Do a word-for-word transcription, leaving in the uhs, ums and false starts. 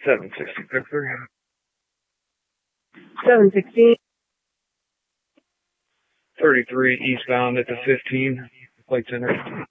seven sixty Pickford. seven sixteen. thirty-three eastbound at the fifteen. Lights in it.